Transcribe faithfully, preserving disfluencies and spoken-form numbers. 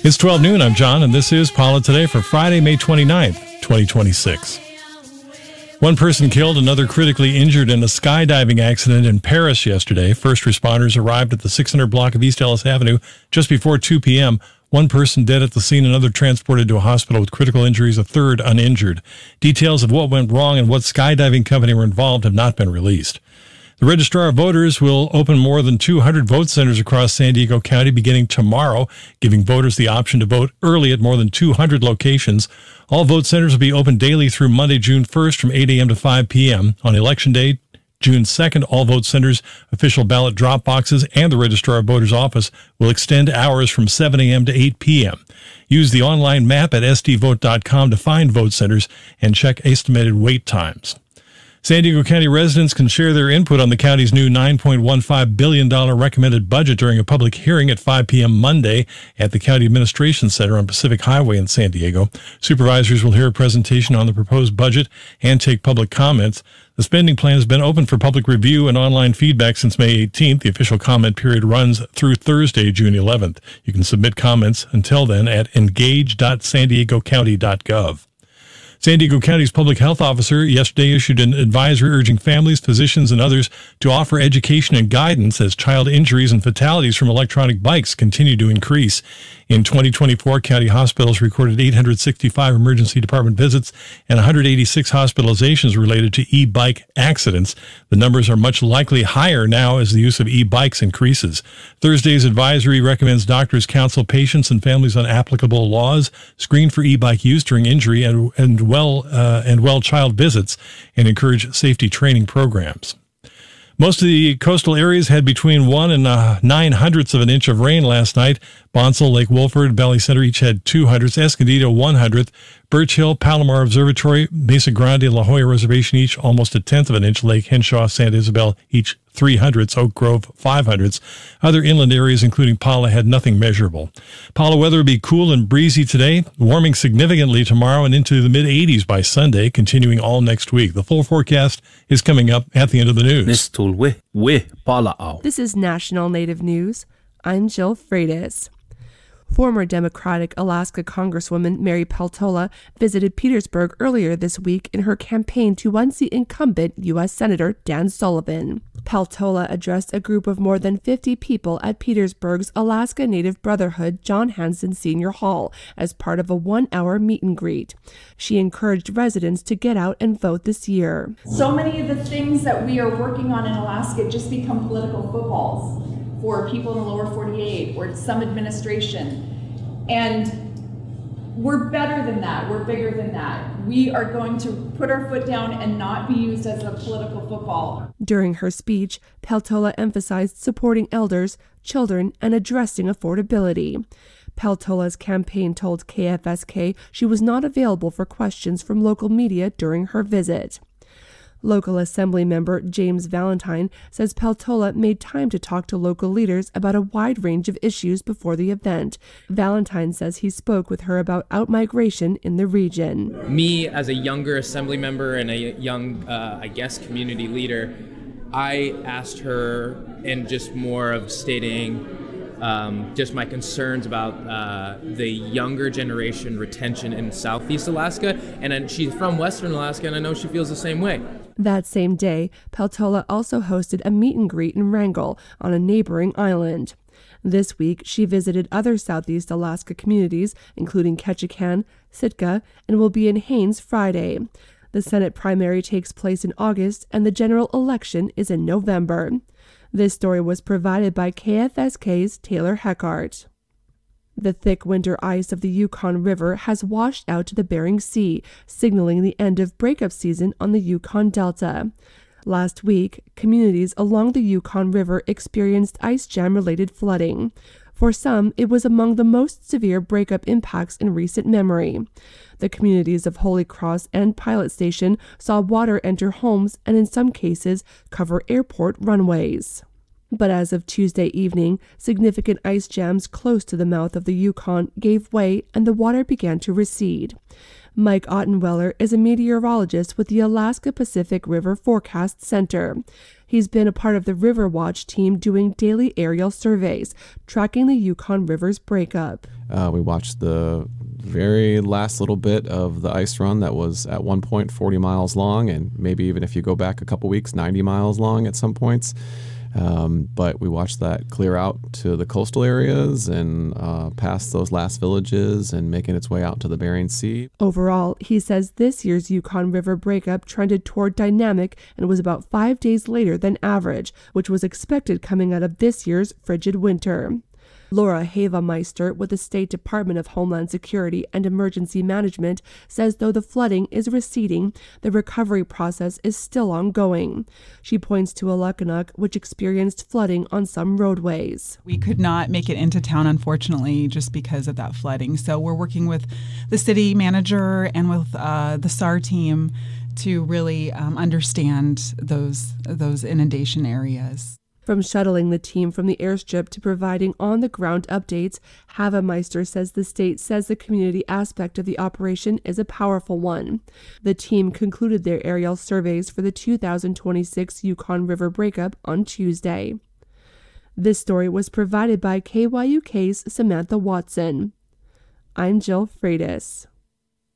It's twelve noon. I'm John, and this is Paula Today for Friday, May twenty-ninth, twenty twenty-six. One person killed, another critically injured in a skydiving accident in Paris yesterday. First responders arrived at the six hundred block of East Ellis Avenue just before two p.m. One person dead at the scene, another transported to a hospital with critical injuries, a third uninjured. Details of what went wrong and what skydiving company were involved have not been released. The Registrar of Voters will open more than two hundred vote centers across San Diego County beginning tomorrow, giving voters the option to vote early at more than two hundred locations. All vote centers will be open daily through Monday, June first from eight a.m. to five p.m. On Election Day, June second, all vote centers, official ballot drop boxes, and the Registrar of Voters office will extend hours from seven a.m. to eight p.m. Use the online map at s d vote dot com to find vote centers and check estimated wait times. San Diego County residents can share their input on the county's new nine point one five billion dollars recommended budget during a public hearing at five p.m. Monday at the County Administration Center on Pacific Highway in San Diego. Supervisors will hear a presentation on the proposed budget and take public comments. The spending plan has been open for public review and online feedback since May eighteenth. The official comment period runs through Thursday, June eleventh. You can submit comments until then at engage dot san diego county dot gov. San Diego County's public health officer yesterday issued an advisory urging families, physicians, and others to offer education and guidance as child injuries and fatalities from electronic bikes continue to increase. In twenty twenty-four, county hospitals recorded eight hundred sixty-five emergency department visits and one hundred eighty-six hospitalizations related to e-bike accidents. The numbers are much likely higher now as the use of e-bikes increases. Thursday's advisory recommends doctors counsel patients and families on applicable laws, screen for e-bike use during injury and, and well uh, and well child visits, and encourage safety training programs. Most of the coastal areas had between one and uh, nine hundredths of an inch of rain last night. Bonsall, Lake Wolford, Valley Center each had two hundredths. Escondido, one hundredth. Birch Hill, Palomar Observatory, Mesa Grande, La Jolla Reservation each almost a tenth of an inch. Lake Henshaw, Santa Isabel each three hundredths. Oak Grove, five hundredths. Other inland areas, including Pala, had nothing measurable. Pala weather will be cool and breezy today, warming significantly tomorrow and into the mid eighties by Sunday, continuing all next week. The full forecast is coming up at the end of the news. This is National Native News. I'm Jill Freitas. Former Democratic Alaska Congresswoman Mary Peltola visited Petersburg earlier this week in her campaign to unseat incumbent U S Senator Dan Sullivan. Peltola addressed a group of more than fifty people at Petersburg's Alaska Native Brotherhood John Hanson Senior Hall as part of a one-hour meet and greet. She encouraged residents to get out and vote this year. So many of the things that we are working on in Alaska just become political footballs for people in the lower forty-eight or some administration. And we're better than that. We're bigger than that. We are going to put our foot down and not be used as a political football. During her speech, Peltola emphasized supporting elders, children, and addressing affordability. Peltola's campaign told K F S K she was not available for questions from local media during her visit. Local Assembly member James Valentine says Peltola made time to talk to local leaders about a wide range of issues before the event. Valentine says he spoke with her about outmigration in the region. Me, as a younger Assembly member and a young, uh, I guess, community leader, I asked her in just more of stating Um, just my concerns about uh, the younger generation retention in Southeast Alaska, and uh, she's from Western Alaska, and I know she feels the same way. That same day, Peltola also hosted a meet and greet in Wrangell on a neighboring island. This week, she visited other Southeast Alaska communities, including Ketchikan, Sitka, and will be in Haines Friday. The Senate primary takes place in August, and the general election is in November. This story was provided by K F S K's Taylor Heckart. The thick winter ice of the Yukon River has washed out to the Bering Sea, signaling the end of breakup season on the Yukon Delta. Last week, communities along the Yukon River experienced ice jam-related flooding. For some, it was among the most severe breakup impacts in recent memory. The communities of Holy Cross and Pilot Station saw water enter homes and in some cases cover airport runways. But as of Tuesday evening, significant ice jams close to the mouth of the Yukon gave way and the water began to recede. Mike Ottenweller is a meteorologist with the Alaska Pacific River Forecast Center. He's been a part of the River Watch team doing daily aerial surveys, tracking the Yukon River's breakup. Uh, we watched the very last little bit of the ice run that was at one point forty miles long, and maybe even if you go back a couple weeks, ninety miles long at some points. Um, but we watched that clear out to the coastal areas and uh, past those last villages and making its way out to the Bering Sea. Overall, he says this year's Yukon River breakup trended toward dynamic and was about five days later than average, which was expected coming out of this year's frigid winter. Laura Havameister with the State Department of Homeland Security and Emergency Management says though the flooding is receding, the recovery process is still ongoing. She points to Alukkonuk, which experienced flooding on some roadways. We could not make it into town, unfortunately, just because of that flooding. So we're working with the city manager and with uh, the S A R team to really um, understand those those inundation areas. From shuttling the team from the airstrip to providing on-the-ground updates, Havameister says the state says the community aspect of the operation is a powerful one. The team concluded their aerial surveys for the two thousand twenty-six Yukon River breakup on Tuesday. This story was provided by K Y U K's Samantha Watson. I'm Jill Freitas.